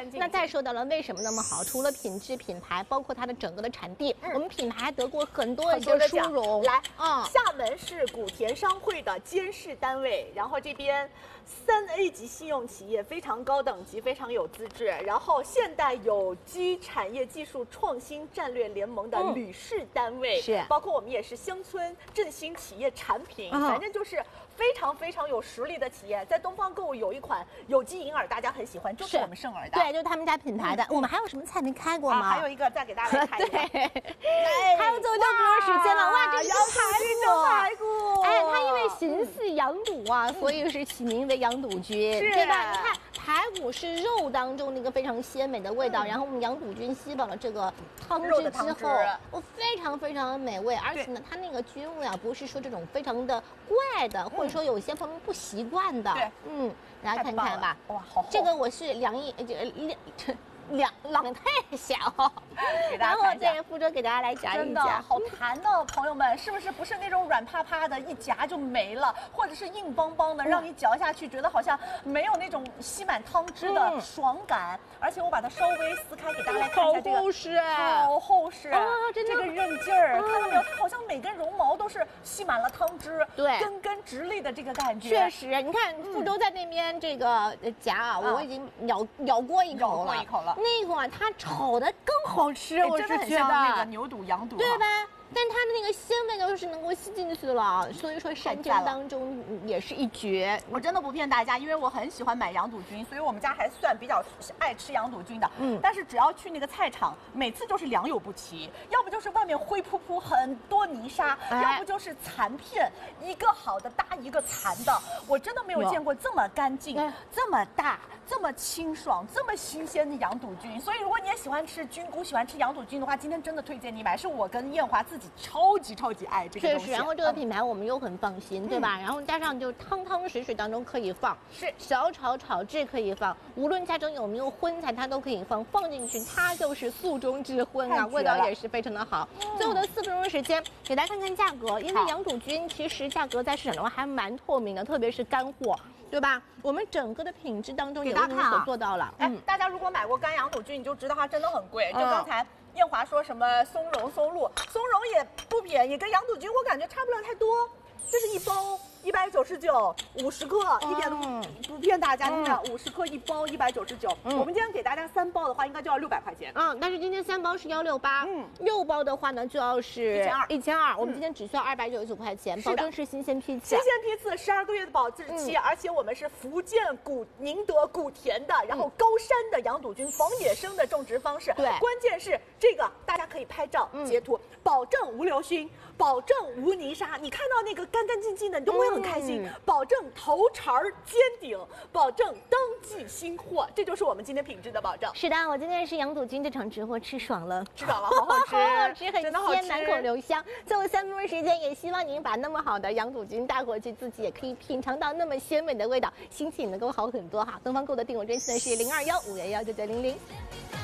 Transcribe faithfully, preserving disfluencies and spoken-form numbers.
那再说到了为什么那么好，除了品质、品牌，包括它的整个的产地，嗯、我们品牌还得过很多一些殊荣。 来，嗯，厦门市古田商会的监事单位，然后这边三 A 级信用企业，非常高等级，非常有资质。然后现代有机产业技术创新战略联盟的旅事单位，嗯、 是， 包括我们也是乡村振兴企业产品，嗯、反正就是非常非常有实力的企业。在东方购物有一款有机银耳，大家很喜欢，就是我们圣儿的， 对，就是他们家品牌的。嗯、我们还有什么菜没开过吗？ 啊、还有一个再给大家来看一下， 还有最后就不用时间了，哇，这是蒸排骨， 哎，它因为形似羊肚啊，所以是起名为羊肚菌，对吧？你看排骨是肉当中的一个非常鲜美的味道，然后我们羊肚菌吸饱了这个汤汁之后，我非常非常的美味，而且呢，它那个菌味啊，不是说这种非常的怪的，或者说有些朋友不习惯的， 对， 嗯，大家看看吧， 哇，好， 这个我是两亿，就两。两两太小，然后这个福州给大家来夹一夹， 真的好弹的，朋友们，是不是不是那种软趴趴的，一夹就没了，或者是硬邦邦的，让你嚼下去觉得好像没有那种吸满汤汁的爽感。而且我把它稍微撕开给大家来看一下，这个好厚实， 好厚实啊，真的这个韧劲儿，看到没有？它好像每根绒毛都是吸满了汤汁， 对， 根根直立的这个感觉。 确实，你看福州在那边这个夹啊，我已经咬咬过一口了， 咬过一口了。 那会儿它炒的更好吃，我是觉得那个牛肚、羊肚， 对吧？但它的那个鲜味都是能够吸进去了，所以说山珍当中也是一绝。 我真的不骗大家，因为我很喜欢买羊肚菌，所以我们家还算比较爱吃羊肚菌的。嗯，但是只要去那个菜场，每次就是良莠不齐，要不就是外面灰扑扑很多泥沙，哎、要不就是残片，一个好的搭一个残的。我真的没有见过这么干净、这么大、这么清爽、这么新鲜的羊肚菌。所以如果你也喜欢吃菌菇、喜欢吃羊肚菌的话，今天真的推荐你买，是我跟燕华自己超级超级爱这个东西， 确实，然后这个品牌我们又很放心，嗯、对吧？然后加上就汤汤水水当中可以放， 是小炒炒制可以放，无论家中有没有荤菜，它都可以放，放进去它就是素中之荤啊，味道也是非常的好。嗯、最后的四分钟时间，给大家看看价格，因为羊肚菌其实价格在市场中还蛮透明的，特别是干货。对吧？我们整个的品质当中也为你所做到了。 哎，大家如果买过干羊肚菌，你就知道它真的很贵。就刚才燕华说什么松茸、松露，松茸也不便宜，跟羊肚菌我感觉差不了太多。这是一包一百九十九，五十克，一点都不骗大家，真的五十克一包一百九十九。我们今天给大家三包的话，应该就要六百块钱。 嗯，但是今天三包是幺六八，嗯，六包的话呢就要是一千二，一千二。我们今天只需要二百九十九块钱，保证是新鲜批次， 新鲜批次，十二个月的保质期，而且我们是福建古宁德古田的，然后高山的羊肚菌，防野生的种植方式。 对， 关键是这个大家可以拍照截图，保证无流熏。保证无泥沙，你看到那个干干净净的，你都会很开心。嗯、保证头茬尖顶，保证当季新货，这就是我们今天品质的保证。 是的，我今天是羊肚菌这场直播吃爽了， 吃爽了，好好吃， 好好吃，很鲜，满口留香。最后三分钟时间，也希望您把那么好的羊肚菌带回去，自己也可以品尝到那么鲜美的味道，心情能够好很多哈。东方购的订购专线是零二幺五幺幺九九零零。